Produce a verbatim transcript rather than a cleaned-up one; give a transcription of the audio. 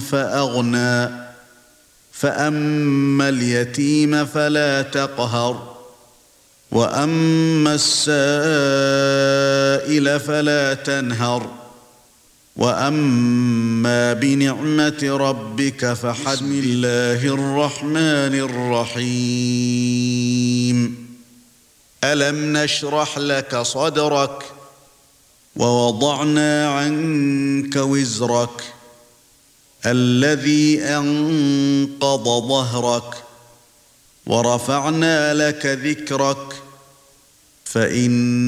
فأغنى فأما اليتيم فلا تقهر وأما السائل فلا تنهر وأما بنعمة ربك فحدث. بسم الله الرحمن الرحيم ألم نشرح لك صدرك ووضعنا عنك وزرك الذي أنقض ظهرك ورفعنا لك ذكرك فإن